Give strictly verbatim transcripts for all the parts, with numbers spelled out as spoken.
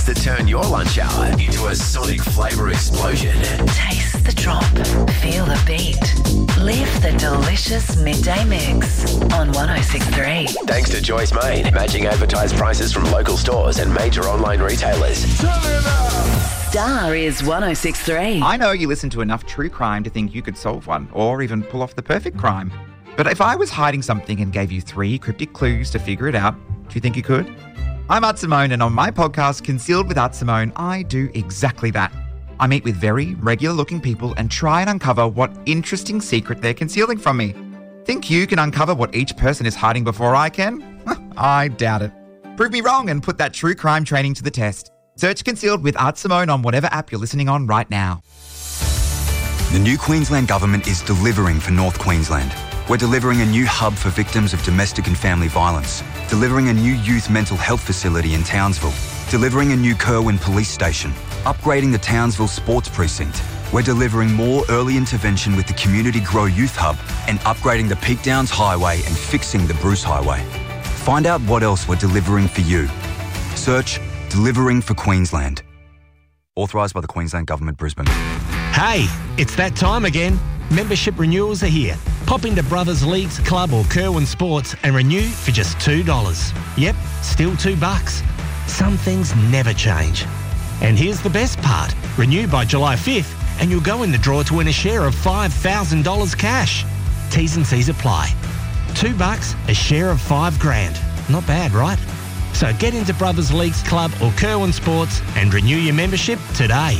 that turn your lunch hour into a sonic flavour explosion. Taste the drop. Feel the beat. Live the delicious midday mix on one oh six point three. Thanks to Joyce Main, matching advertised prices from local stores and major online retailers. Star is one oh six point three. I know you listen to enough true crime to think you could solve one or even pull off the perfect crime. But if I was hiding something and gave you three cryptic clues to figure it out, do you think you could? I'm Art Simone, and on my podcast, Concealed with Art Simone, I do exactly that. I meet with very regular-looking people and try and uncover what interesting secret they're concealing from me. Think you can uncover what each person is hiding before I can? I doubt it. Prove me wrong and put that true crime training to the test. Search Concealed with Art Simone on whatever app you're listening on right now. The new Queensland Government is delivering for North Queensland. We're delivering a new hub for victims of domestic and family violence, delivering a new youth mental health facility in Townsville, delivering a new Kerwin police station, upgrading the Townsville sports precinct. We're delivering more early intervention with the Community Grow Youth Hub and upgrading the Peak Downs Highway and fixing the Bruce Highway. Find out what else we're delivering for you. Search Delivering for Queensland. Authorised by the Queensland Government, Brisbane. Hey, it's that time again. Membership renewals are here. Pop into Brothers Leagues Club or Kerwin Sports and renew for just two dollars. Yep, still two bucks. Some things never change. And here's the best part. Renew by July fifth and you'll go in the draw to win a share of five thousand dollars cash. T's and C's apply. Two bucks, a share of five grand. Not bad, right? So get into Brothers Leagues Club or Kerwin Sports and renew your membership today.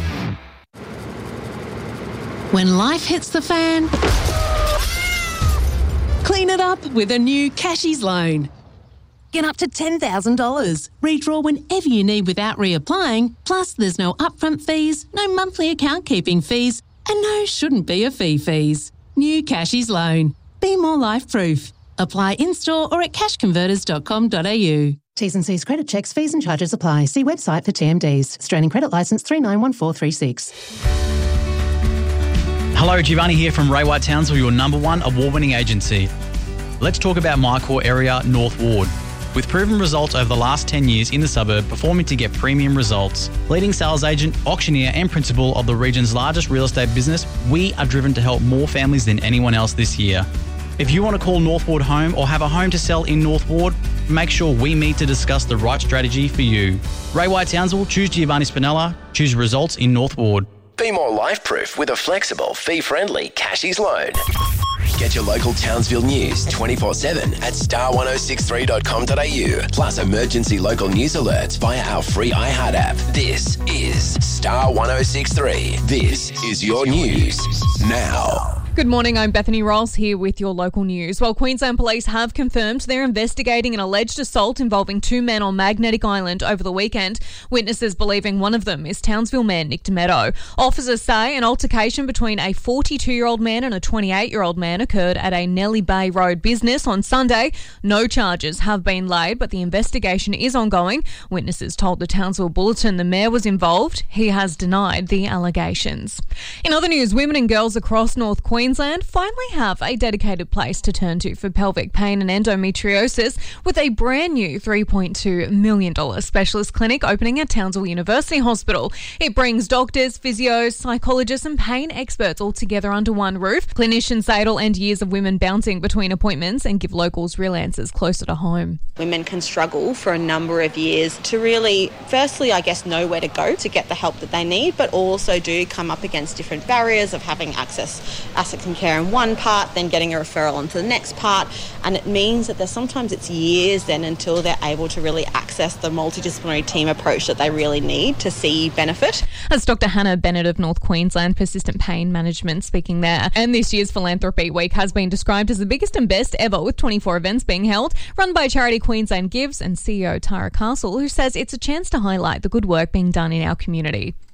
When life hits the fan, clean it up with a new Cashies loan. Get up to ten thousand dollars. Redraw whenever you need without reapplying. Plus, there's no upfront fees, no monthly account keeping fees, and no shouldn't be a fee fees. New Cashies loan. Be more life-proof. Apply in-store or at cash converters dot com dot a u. T's and C's credit checks, fees and charges apply. See website for T M Ds. Australian Credit Licence three nine one four three six. Hello, Giovanni here from Ray White Townsville, your number one award-winning agency. Let's talk about my core area, North Ward. With proven results over the last ten years in the suburb, performing to get premium results, leading sales agent, auctioneer and principal of the region's largest real estate business, we are driven to help more families than anyone else this year. If you want to call North Ward home or have a home to sell in North Ward, make sure we meet to discuss the right strategy for you. Ray White Townsville, choose Giovanni Spinella, choose results in North Ward. Be more life-proof with a flexible, fee-friendly Cashies loan. Get your local Townsville news twenty-four seven at star ten sixty-three dot com dot a u. Plus emergency local news alerts via our free iHeart app. This is Star ten sixty-three. This is your news now. Good morning, I'm Bethany Ross here with your local news. Well, Queensland Police have confirmed they're investigating an alleged assault involving two men on Magnetic Island over the weekend. Witnesses believing one of them is Townsville man Nick Demetto. Officers say an altercation between a forty-two-year-old man and a twenty-eight-year-old man occurred at a Nellie Bay Road business on Sunday. No charges have been laid, but the investigation is ongoing. Witnesses told the Townsville Bulletin the mayor was involved. He has denied the allegations. In other news, women and girls across North Queensland finally have a dedicated place to turn to for pelvic pain and endometriosis with a brand new three point two million dollars specialist clinic opening at Townsville University Hospital. It brings doctors, physios, psychologists and pain experts all together under one roof. Clinicians say it'll end years of women bouncing between appointments and give locals real answers closer to home. Women can struggle for a number of years to really, firstly, I guess, know where to go to get the help that they need, but also do come up against different barriers of having access, access and care in one part, then getting a referral onto the next part, and it means that there's sometimes it's years then until they're able to really access the multidisciplinary team approach that they really need to see benefit. That's Doctor Hannah Bennett of North Queensland Persistent Pain Management speaking there. And this year's Philanthropy Week has been described as the biggest and best ever, with twenty-four events being held, run by charity Queensland Gives and C E O Tara Castle, who says it's a chance to highlight the good work being done in our community.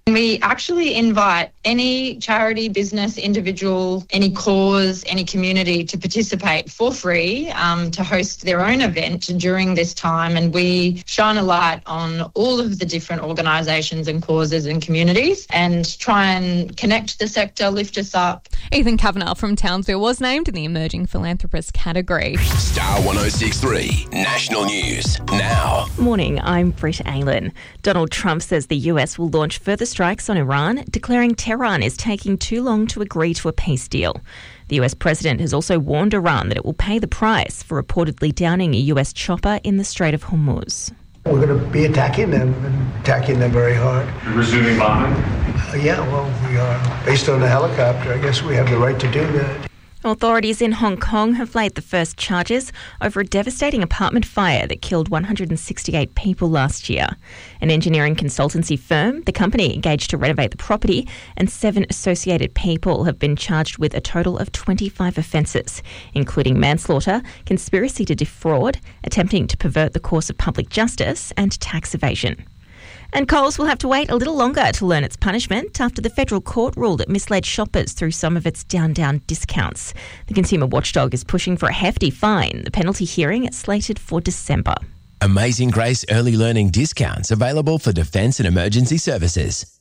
We actually invite any charity, business, individual, any cause, any community to participate for free um, to host their own event during this time. And we shine a light on all of the different organisations and causes and communities and try and connect the sector, lift us up. Ethan Kavanagh from Townsville was named in the Emerging Philanthropist category. Star one oh six three National News now. Morning, I'm Britt Aylan. Donald Trump says the U S will launch further strikes on Iran, declaring Tehran is taking too long to agree to a peace deal. The U S president has also warned Iran that it will pay the price for reportedly downing a U S chopper in the Strait of Hormuz. We're going to be attacking them and attacking them very hard. You're resuming bombing? Uh, yeah, well, we are. Based on the helicopter, I guess we have the right to do that. Authorities in Hong Kong have laid the first charges over a devastating apartment fire that killed one hundred sixty-eight people last year. An engineering consultancy firm, the company engaged to renovate the property, and seven associated people have been charged with a total of twenty-five offences, including manslaughter, conspiracy to defraud, attempting to pervert the course of public justice, and tax evasion. And Coles will have to wait a little longer to learn its punishment after the federal court ruled it misled shoppers through some of its down-down discounts. The consumer watchdog is pushing for a hefty fine. The penalty hearing is slated for December. Amazing Grace early learning discounts available for defence and emergency services.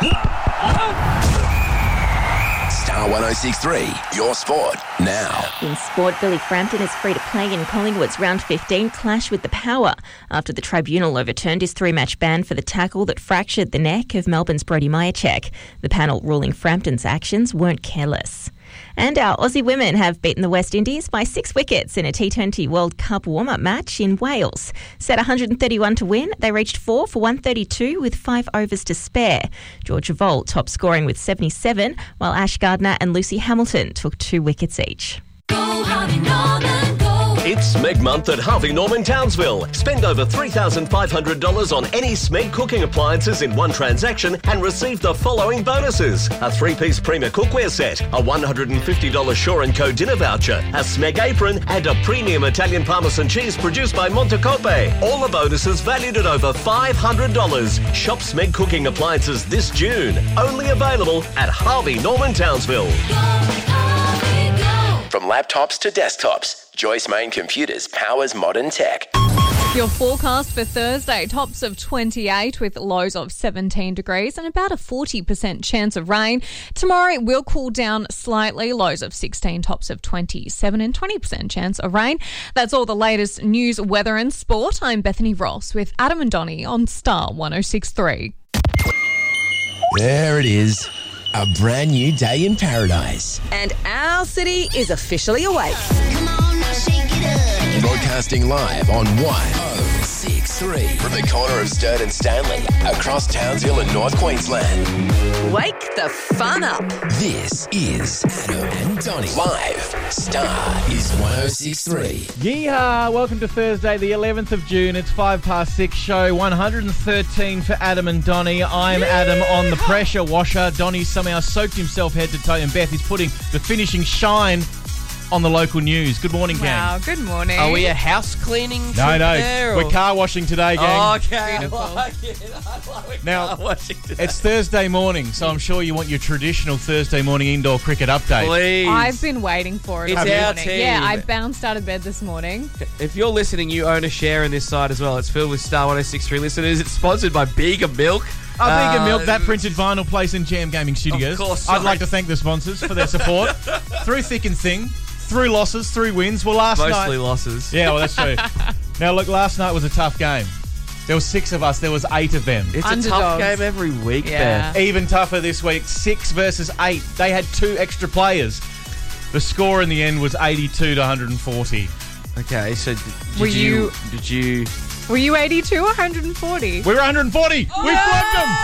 Star one oh six three, your sport now. In sport, Billy Frampton is free to play in Collingwood's round fifteen clash with the Power after the tribunal overturned his three-match ban for the tackle that fractured the neck of Melbourne's Brodie Myercheck. The panel ruling Frampton's actions weren't careless. And our Aussie women have beaten the West Indies by six wickets in a T twenty World Cup warm-up match in Wales. Set one hundred thirty-one to win, they reached four for one thirty-two with five overs to spare. Georgia Volt top scoring with seventy-seven, while Ash Gardner and Lucy Hamilton took two wickets each. Go Harvey Norman, go. It's Smeg Month at Harvey Norman Townsville. Spend over three thousand five hundred dollars on any Smeg cooking appliances in one transaction and receive the following bonuses. A three-piece Prima cookware set, a one hundred fifty dollars Shaw and Co dinner voucher, a Smeg apron and a premium Italian Parmesan cheese produced by Montecope. All the bonuses valued at over five hundred dollars. Shop Smeg cooking appliances this June. Only available at Harvey Norman Townsville. From laptops to desktops, Joyce Main Computers powers modern tech. Your forecast for Thursday, tops of twenty-eight with lows of seventeen degrees and about a forty percent chance of rain. Tomorrow it will cool down slightly, lows of sixteen, tops of twenty-seven and twenty percent chance of rain. That's all the latest news, weather and sport. I'm Bethany Ross with Adam and Donnie on Star one oh six three. There it is. A brand new day in paradise. And our city is officially awake. Come on, now shake it up. Broadcasting live on one oh six three from the corner of Sturt and Stanley across Townsville and North Queensland. Wake the fun up. This is Adam and Donnie. Live. Star is one oh six three. Yeehaw! Welcome to Thursday, the eleventh of June. It's five past six. Show one hundred thirteen for Adam and Donnie. I'm Yeehaw! Adam on the pressure washer. Donnie somehow soaked himself head to toe, and Beth is putting the finishing shine on the local news. Good morning, gang. Wow, good morning. Are we a house cleaning trip No, no. there, We're car washing today, gang. Oh, okay. Beautiful. I like it. I like now, car washing today. It's Thursday morning, so I'm sure you want your traditional Thursday morning indoor cricket update. Please. I've been waiting for it. It's all our morning. team. Yeah, I bounced out of bed this morning. If you're listening, you own a share in this site as well. It's filled with Star one oh six three listeners. It's sponsored by Bega Milk. Oh, Bega Uh, Milk, that printed vinyl place in Jam Gaming Studios. Of course, I'd sorry. like to thank the sponsors for their support. Through thick and thin, through losses, through wins. Well, last night... Mostly losses. Yeah, well, that's true. Now, look, last night was a tough game. There were six of us. There was eight of them. It's Underdogs. a tough game every week, Yeah. Beth. Even tougher this week, six versus eight. They had two extra players. The score in the end was eighty-two to one hundred forty. Okay, so d- did Were you, you- Did you... Were you eighty-two or one hundred forty? We were one hundred forty. Oh, we flubbed them.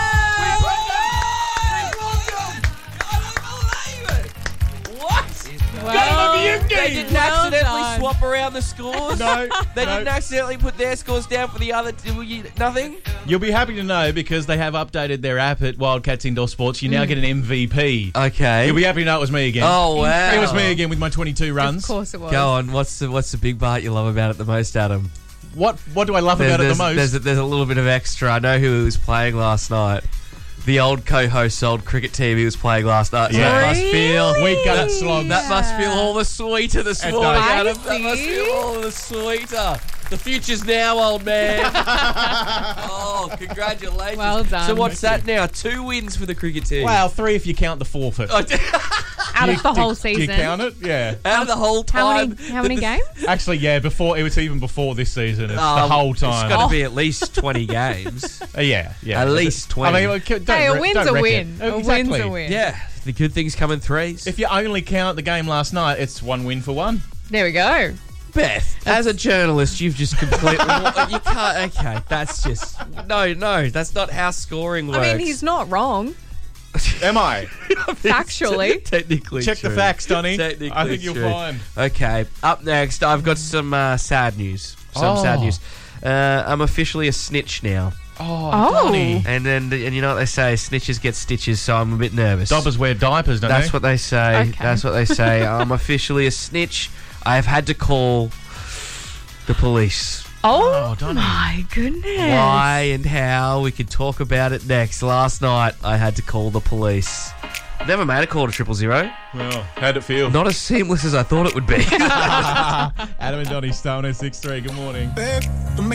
Well, They didn't well accidentally done. swap around the scores? No, They no. didn't accidentally put their scores down for the other two? You- Nothing? You'll be happy to know because they have updated their app at Wildcats Indoor Sports. You Mm. now get an M V P. Okay. You'll be happy to know it was me again. Oh, wow. It was me again with my twenty-two runs. Of course it was. Go on. What's the what's the big part you love about it the most, Adam? What What do I love There's, about it there's, the most? there's, a, there's a little bit of extra. I know who was playing last night. the old co-host's old cricket team he was playing last night. So Yeah. that must feel We'd go that slog. That must feel all the sweeter this It morning, does. Adam. That must feel all the sweeter. The future's now, old man. Oh, congratulations. Well done. So what's that now? Two wins for the cricket team. Well, three if you count the forfeit. Oh, d- Out of the whole Do you season. count it? Yeah. Out of the whole How time. many, how many games? Actually, yeah, before it was even before this season. It's Oh, the whole time. It's got to be at least twenty games. Uh, yeah, yeah. At least twenty. I mean, like, don't Hey, a re- win's don't a wreck win. it. A Exactly. win's a win. Yeah, the good things come in threes. If you only count the game last night, it's one win for one. There we go. Beth, as a journalist, you've just completely. You can't. Okay, that's just. No, no, that's not how scoring works. I mean, he's not wrong. Am I? Factually. Technically Check the true. facts, Donny. Technically I think you'll true. find. Okay, up next, I've got some uh, sad news. Some Oh. sad news. Uh, I'm officially a snitch now. Oh, Oh. Donny. And then, and you know what they say, snitches get stitches, so I'm a bit nervous. Dobbers wear diapers, don't That's they? what they say. Okay. That's what they say. I'm officially a snitch. I have had to call the police. Oh, Oh, Donny. my goodness. Why and how, we can talk about it next. Last night, I had to call the police. Never made a call to triple zero. Well, how'd it feel? Not as seamless as I thought it would be. Adam and Donny, Star one oh six point three. Good morning.